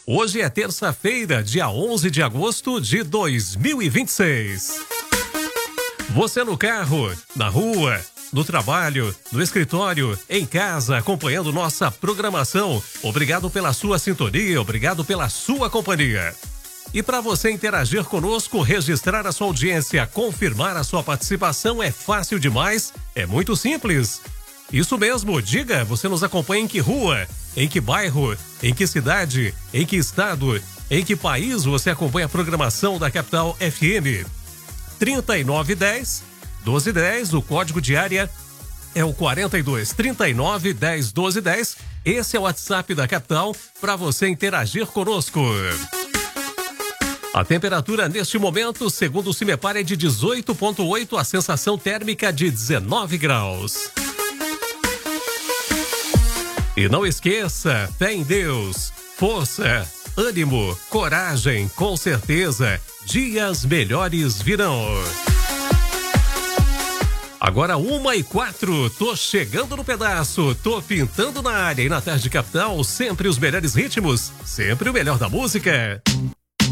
Hoje é terça-feira, dia 11 de agosto de 2026. Você no carro, na rua, no trabalho, no escritório, em casa, acompanhando nossa programação. Obrigado pela sua sintonia, obrigado pela sua companhia. E para você interagir conosco, registrar a sua audiência, confirmar a sua participação é fácil demais, é muito simples. Isso mesmo, diga, você nos acompanha em que rua, em que bairro, em que cidade, em que estado, em que país você acompanha a programação da Capital FM. 3910-1210, o código de área é o 4239-10-1210. Esse é o WhatsApp da Capital para você interagir conosco. A temperatura neste momento, segundo o CIMEPAR, é de 18,8, a sensação térmica de 19 graus. E não esqueça, fé em Deus, força, ânimo, coragem, com certeza, dias melhores virão. Agora 1h04, tô chegando no pedaço, tô pintando na área e na tarde Capital, sempre os melhores ritmos, sempre o melhor da música.